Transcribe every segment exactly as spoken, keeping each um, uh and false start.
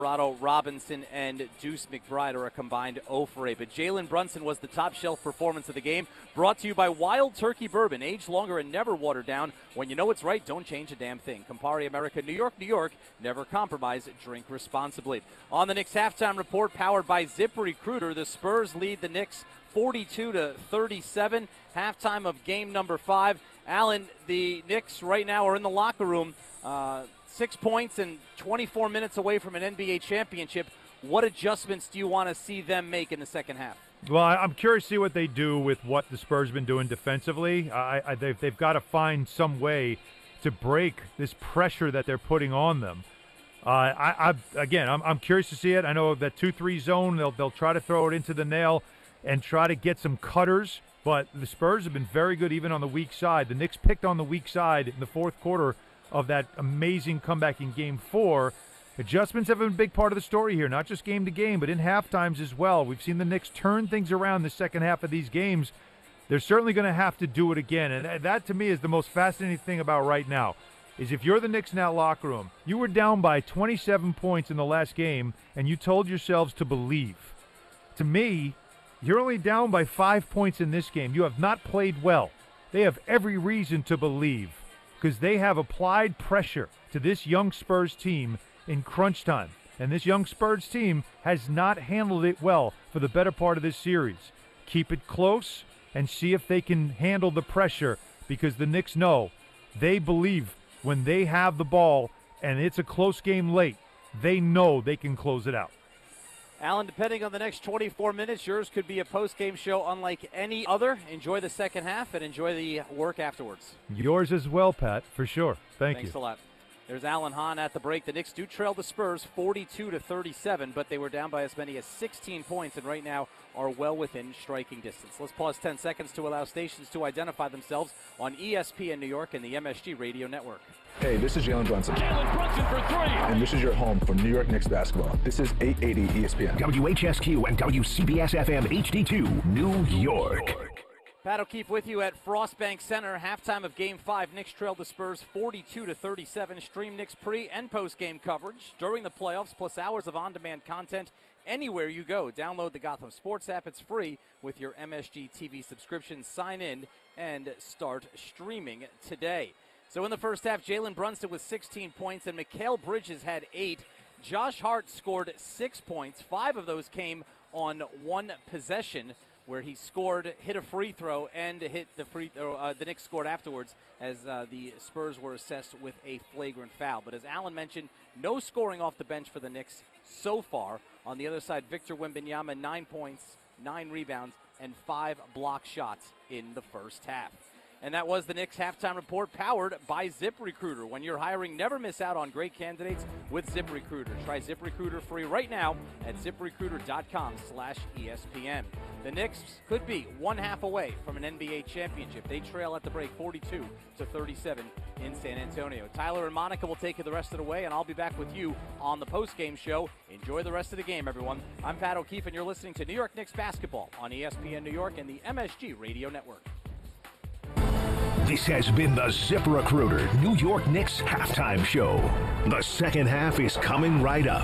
Colorado Robinson and Deuce McBride are a combined oh for eight. But Jalen Brunson was the top shelf performance of the game. Brought to you by Wild Turkey Bourbon. Aged longer and never watered down. When you know it's right, don't change a damn thing. Campari America, New York, New York. Never compromise. Drink responsibly. On the Knicks halftime report, powered by ZipRecruiter, the Spurs lead the Knicks forty-two to thirty-seven. Halftime of game number five. Alan, the Knicks right now are in the locker room. Uh, Six points and twenty-four minutes away from an N B A championship. What adjustments do you want to see them make in the second half? Well, I'm curious to see what they do with what the Spurs have been doing defensively. I, I, they've, they've got to find some way to break this pressure that they're putting on them. Uh, I, I again, I'm, I'm curious to see it. I know that two three zone, they'll they'll try to throw it into the nail and try to get some cutters. But the Spurs have been very good even on the weak side. The Knicks picked on the weak side in the fourth quarter of that amazing comeback in game four. Adjustments have been a big part of the story here, not just game to game, but in half times as well. We've seen the Knicks turn things around the second half of these games. They're certainly going to have to do it again, and that to me is the most fascinating thing about right now, is if you're the Knicks in that locker room, you were down by twenty-seven points in the last game, and you told yourselves to believe. To me, you're only down by five points in this game. You have not played well. They have every reason to believe, because they have applied pressure to this young Spurs team in crunch time. And this young Spurs team has not handled it well for the better part of this series. Keep it close and see if they can handle the pressure, because the Knicks know, they believe when they have the ball and it's a close game late, they know they can close it out. Alan, depending on the next twenty-four minutes, yours could be a post-game show unlike any other. Enjoy the second half and enjoy the work afterwards. Yours as well, Pat, for sure. Thank Thanks you. a lot. There's Alan Hahn at the break. The Knicks do trail the Spurs forty-two to thirty-seven, but they were down by as many as sixteen points and right now are well within striking distance. Let's pause ten seconds to allow stations to identify themselves on E S P N New York and the M S G Radio Network. Hey, this is Jalen Brunson. Jalen Brunson for three. And this is your home for New York Knicks basketball. This is eight eighty E S P N. W H S Q and W C B S F M H D two, New York. Pat O'Keefe with you at Frostbank Center. Halftime of Game five. Knicks trailed the Spurs forty-two to thirty-seven. Stream Knicks pre- and post-game coverage during the playoffs, plus hours of on-demand content anywhere you go. Download the Gotham Sports app. It's free with your M S G T V subscription. Sign in and start streaming today. So in the first half, Jalen Brunson with sixteen points and Mikal Bridges had eight. Josh Hart scored six points. Five of those came on one possession, where he scored, hit a free throw, and hit the free throw. Uh, the Knicks scored afterwards as uh, the Spurs were assessed with a flagrant foul. But as Alan mentioned, no scoring off the bench for the Knicks so far. On the other side, Victor Wembanyama, nine points, nine rebounds, and five block shots in the first half. And that was the Knicks halftime report, powered by ZipRecruiter. When you're hiring, never miss out on great candidates with ZipRecruiter. Try ZipRecruiter free right now at ZipRecruiter.com slash ESPN. The Knicks could be one half away from an N B A championship. They trail at the break forty-two to thirty-seven in San Antonio. Tyler and Monica will take you the rest of the way, and I'll be back with you on the post-game show. Enjoy the rest of the game, everyone. I'm Pat O'Keefe, and you're listening to New York Knicks basketball on E S P N New York and the M S G Radio Network. This has been the ZipRecruiter New York Knicks halftime show. The second half is coming right up.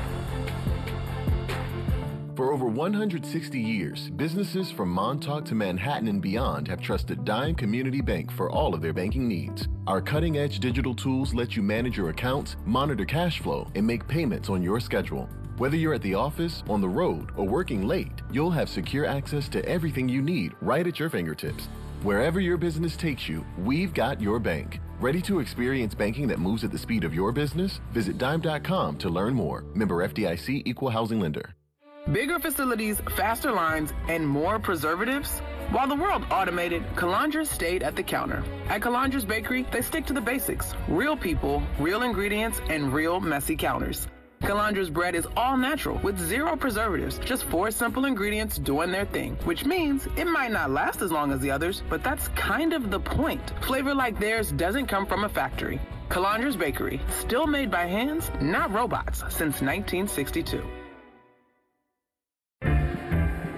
For over one hundred sixty years, businesses from Montauk to Manhattan and beyond have trusted Dime Community Bank for all of their banking needs. Our cutting-edge digital tools let you manage your accounts, monitor cash flow, and make payments on your schedule. Whether you're at the office, on the road, or working late, you'll have secure access to everything you need right at your fingertips. Wherever your business takes you, we've got your bank. Ready to experience banking that moves at the speed of your business? Visit dime dot com to learn more. Member F D I C, Equal Housing Lender. Bigger facilities, faster lines, and more preservatives? While the world automated, Calandra stayed at the counter. At Calandra's Bakery, they stick to the basics. Real people, real ingredients, and real messy counters. Calandra's bread is all natural with zero preservatives, just four simple ingredients doing their thing, which means it might not last as long as the others, but that's kind of the point. Flavor like theirs doesn't come from a factory. Calandra's Bakery, still made by hands, not robots, since nineteen sixty-two.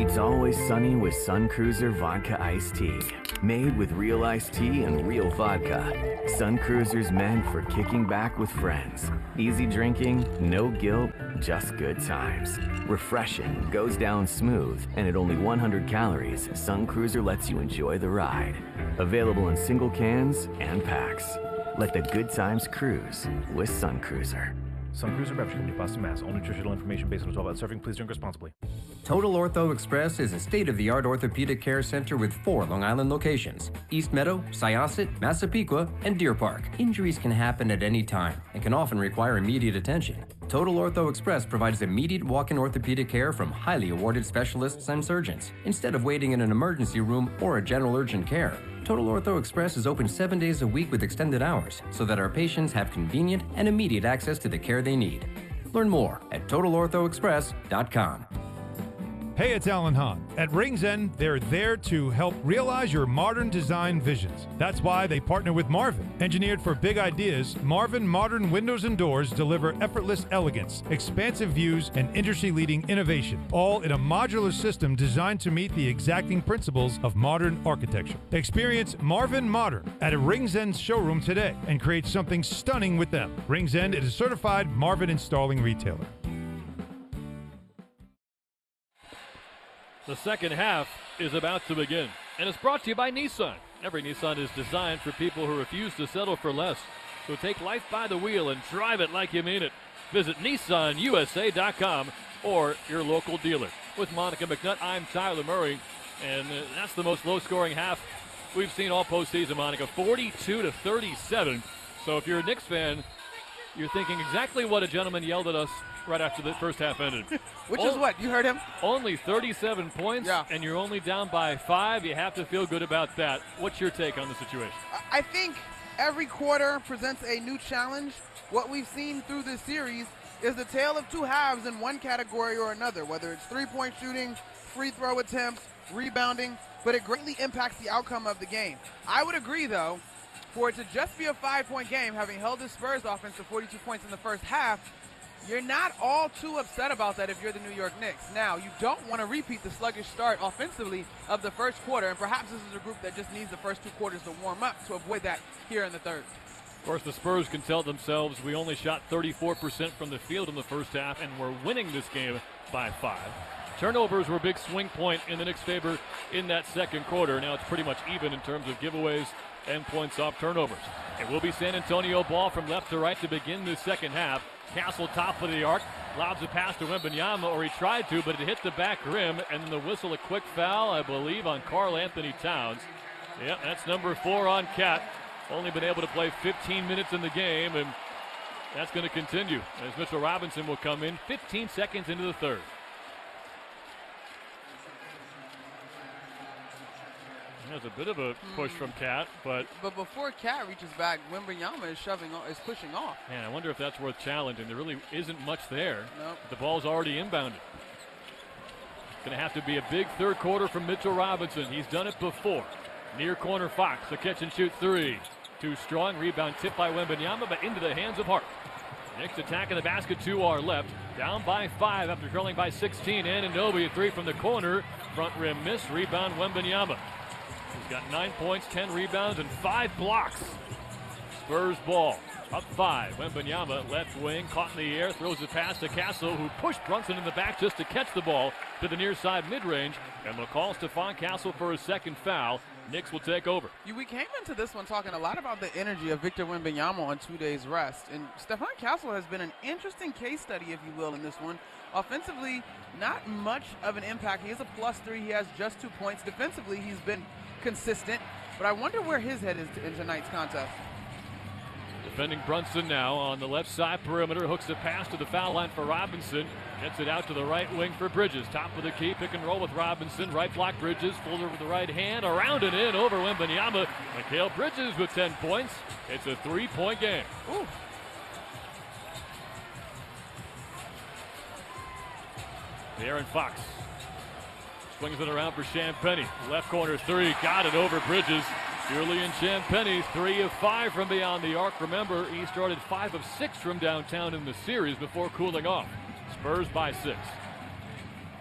It's always sunny with Sun Cruiser Vodka Iced Tea. Made with real iced tea and real vodka. Sun Cruiser's meant for kicking back with friends. Easy drinking, no guilt, just good times. Refreshing, goes down smooth, and at only one hundred calories, Sun Cruiser lets you enjoy the ride. Available in single cans and packs. Let the good times cruise with Sun Cruiser. Sun Cruiser Beverage Company, Boston, Mass. All nutritional information based on twelve ounce serving. Please drink responsibly. Total Ortho Express is a state-of-the-art orthopedic care center with four Long Island locations: East Meadow, Syosset, Massapequa, and Deer Park. Injuries can happen at any time and can often require immediate attention. Total Ortho Express provides immediate walk-in orthopedic care from highly awarded specialists and surgeons, instead of waiting in an emergency room or a general urgent care. Total Ortho Express is open seven days a week with extended hours so that our patients have convenient and immediate access to the care they need. Learn more at total ortho express dot com. Hey, it's Alan Hahn. At Rings End, they're there to help realize your modern design visions. That's why they partner with Marvin. Engineered for big ideas, Marvin modern windows and doors deliver effortless elegance, expansive views, and industry-leading innovation, all in a modular system designed to meet the exacting principles of modern architecture. Experience Marvin Modern at a Rings End showroom today and create something stunning with them. Rings End is a certified Marvin installing retailer. The second half is about to begin, and it's brought to you by Nissan. Every Nissan is designed for people who refuse to settle for less. So take life by the wheel and drive it like you mean it. Visit Nissan U S A dot com or your local dealer. With Monica McNutt, I'm Tyler Murray, and uh, that's the most low-scoring half we've seen all postseason, Monica, forty-two to thirty-seven. So if you're a Knicks fan, you're thinking exactly what a gentleman yelled at us right after the first half ended. Which o- is what? You heard him? Only thirty-seven points, yeah. And you're only down by five. You have to feel good about that. What's your take on the situation? I think every quarter presents a new challenge. What we've seen through this series is the tale of two halves in one category or another, whether it's three-point shooting, free throw attempts, rebounding, but it greatly impacts the outcome of the game. I would agree, though, for it to just be a five-point game, having held the Spurs offense to forty-two points in the first half, you're not all too upset about that if you're the New York Knicks. Now, you don't want to repeat the sluggish start offensively of the first quarter, and perhaps this is a group that just needs the first two quarters to warm up to avoid that here in the third. Of course, the Spurs can tell themselves we only shot thirty-four percent from the field in the first half, and we're winning this game by five. Turnovers were a big swing point in the Knicks' favor in that second quarter. Now it's pretty much even in terms of giveaways and points off turnovers. It will be San Antonio ball from left to right to begin the second half. Castle top of the arc, lobs a pass to Wembanyama, or he tried to, but it hit the back rim, and then the whistle, a quick foul, I believe, on Karl Anthony Towns. Yeah, that's number four on Cat. Only been able to play fifteen minutes in the game, and that's going to continue as Mitchell Robinson will come in fifteen seconds into the third. There's a bit of a push mm. from Cat, but but before Cat reaches back, Wembanyama is shoving, is pushing off. Man, I wonder if that's worth challenging. There really isn't much there. Nope. The ball's already inbounded. Going to have to be a big third quarter from Mitchell Robinson. He's done it before. Near corner Fox, a catch and shoot three. Too strong, rebound tipped by Wembanyama, but into the hands of Hart. Knicks attacking the basket to our left. Down by five after trailing by sixteen. Anunoby, a three from the corner. Front rim miss, rebound Wembanyama. He's got nine points, ten rebounds, and five blocks. Spurs ball. Up five. Wembanyama, left wing, caught in the air, throws a pass to Castle, who pushed Brunson in the back just to catch the ball to the near side mid-range. And will call Stephon Castle for his second foul. Knicks will take over. We came into this one talking a lot about the energy of Victor Wembanyama on two days rest. And Stephon Castle has been an interesting case study, if you will, in this one. Offensively, not much of an impact. He is a plus three. He has just two points. Defensively, he's been consistent. But I wonder where his head is in tonight's contest. Defending Brunson now on the left side perimeter. Hooks a pass to the foul line for Robinson. Gets it out to the right wing for Bridges. Top of the key, pick and roll with Robinson. Right block Bridges. Fuller with the right hand. Around and in over Wembanyama. Mikal Bridges with ten points. It's a three-point game. Ooh. De'Aaron Fox swings it around for Champagnie. Left corner three. Got it over Bridges. Julian Champagnie, three of five from beyond the arc. Remember, he started five of six from downtown in the series before cooling off. Spurs by six.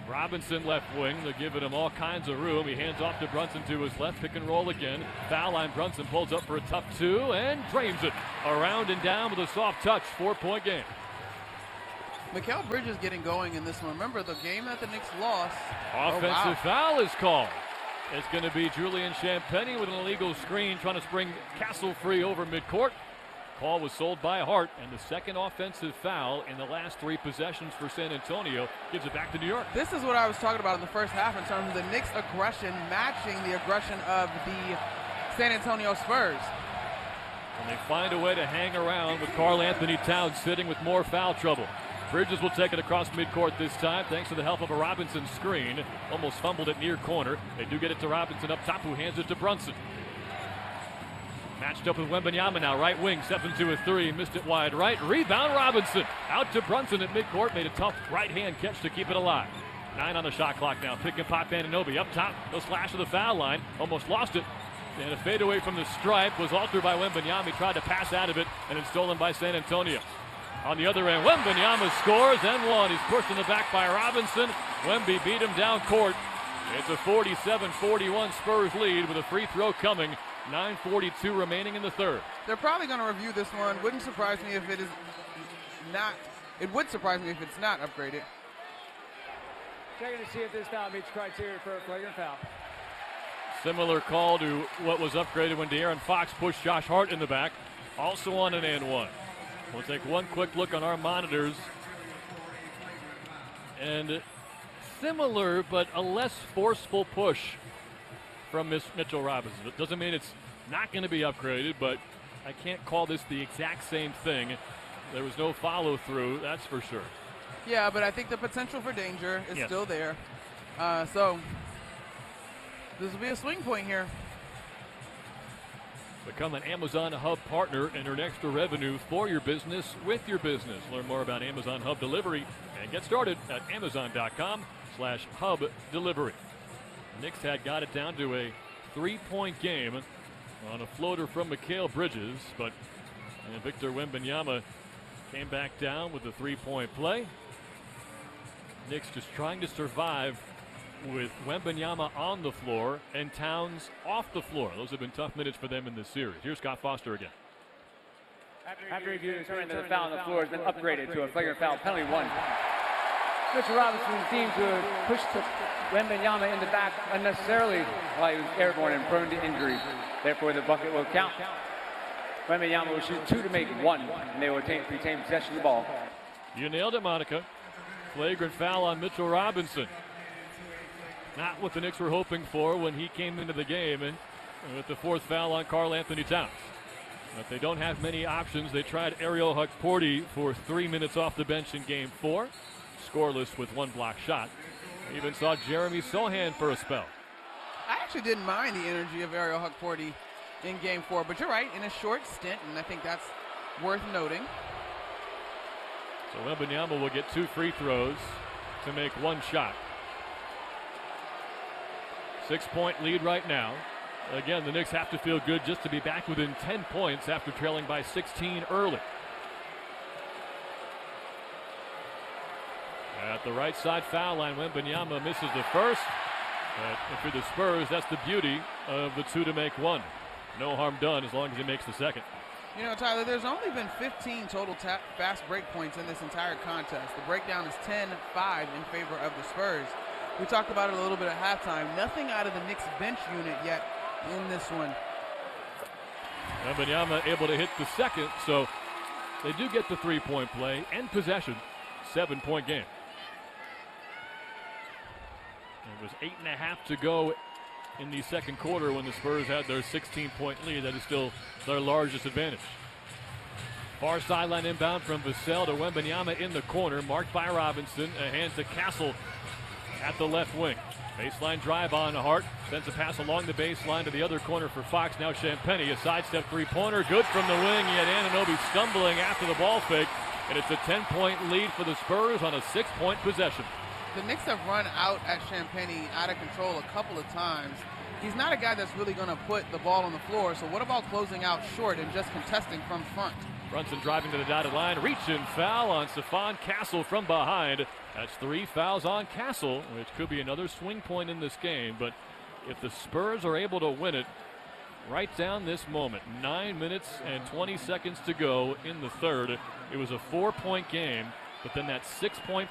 Robinson left wing. They're giving him all kinds of room. He hands off to Brunson to his left. Pick and roll again. Foul line. Brunson pulls up for a tough two and drains it. Around and down with a soft touch. Four-point game. Mikal Bridges getting going in this one. Remember the game that the Knicks lost. Offensive oh, wow. foul is called. It's going to be Julian Champagnie with an illegal screen trying to spring Castle free over midcourt. Call was sold by Hart, and the second offensive foul in the last three possessions for San Antonio gives it back to New York. This is what I was talking about in the first half in terms of the Knicks' aggression matching the aggression of the San Antonio Spurs. And they find a way to hang around with Karl Anthony Towns sitting with more foul trouble. Bridges will take it across midcourt this time thanks to the help of a Robinson screen. Almost fumbled it near corner. They do get it to Robinson up top, who hands it to Brunson. Matched up with Wembanyama now, right wing, steps into a three, missed it wide right. Rebound Robinson, out to Brunson at midcourt, made a tough right-hand catch to keep it alive. Nine on the shot clock now, pick and pop Anunoby up top, no slash to the foul line, almost lost it. And a fadeaway from the stripe was altered by Wembanyama. He tried to pass out of it, and it's stolen by San Antonio. On the other end, Wembanyama scores and one. He's pushed in the back by Robinson. Wemby beat him down court. It's a forty-seven forty-one Spurs lead with a free throw coming. nine forty-two remaining in the third. They're probably going to review this one. Wouldn't surprise me if it is not. It would surprise me if it's not upgraded. Checking to see if this foul meets criteria for a flagrant foul. Similar call to what was upgraded when De'Aaron Fox pushed Josh Hart in the back. Also on an and one. We'll take one quick look on our monitors. And similar, but a less forceful push from Miss Mitchell Robinson. It doesn't mean it's not going to be upgraded, but I can't call this the exact same thing. There was no follow through, that's for sure. Yeah, but I think the potential for danger is yes. still there. Uh, so this will be a swing point here. Become an Amazon Hub partner and earn extra revenue for your business with your business. Learn more about Amazon Hub Delivery and get started at amazon.com slash hub delivery. Knicks had got it down to a three-point game on a floater from Mikal Bridges, but and Victor Wembanyama came back down with the three-point play. Knicks just trying to survive with Wembanyama on the floor and Towns off the floor. Those have been tough minutes for them in this series. Here's Scott Foster again. After review, determined that the foul on the floor has been upgraded to a flagrant foul, penalty one. Mitchell Robinson seemed to have pushed Wembanyama in the back unnecessarily while he was airborne and prone to injury. Therefore, the bucket will count. Wembanyama will shoot two to make one, and they will retain, retain possession of the ball. You nailed it, Monica. Flagrant foul on Mitchell Robinson. Not what the Knicks were hoping for when he came into the game, and with the fourth foul on Karl Anthony Towns. But they don't have many options. They tried Ariel Hukporti for three minutes off the bench in game four. Scoreless with one block shot. Even saw Jeremy Sohan for a spell. I actually didn't mind the energy of Ariel Hukporti in game four, but you're right, in a short stint, and I think that's worth noting. So Wembanyama will get two free throws to make one shot. Six-point lead right now. Again, the Knicks have to feel good just to be back within ten points after trailing by sixteen early. At the right side foul line, Wembanyama misses the first. But for the Spurs, that's the beauty of the two to make one. No harm done as long as he makes the second. You know, Tyler, there's only been fifteen total ta- fast break points in this entire contest. The breakdown is ten five in favor of the Spurs. We talked about it a little bit at halftime. Nothing out of the Knicks bench unit yet in this one. Wembanyama able to hit the second, so they do get the three-point play and possession. Seven-point game. It was eight and a half to go in the second quarter when the Spurs had their sixteen-point lead. That is still their largest advantage. Far sideline inbound from Vassell to Wembanyama in the corner, marked by Robinson. A hand to Castle at the left wing. Baseline drive on Hart. Sends a pass along the baseline to the other corner for Fox. Now Champagnie, a sidestep three-pointer. Good from the wing. He had Anunoby stumbling after the ball fake. And it's a ten-point lead for the Spurs on a six-point possession. The Knicks have run out at Champagnie out of control a couple of times. He's not a guy that's really going to put the ball on the floor. So what about closing out short and just contesting from front? Brunson driving to the dotted line, reach and foul on Stephon Castle from behind. That's three fouls on Castle, which could be another swing point in this game. But if the Spurs are able to win it, right down this moment, nine minutes and twenty seconds to go in the third. It was a four-point game, but then that six-point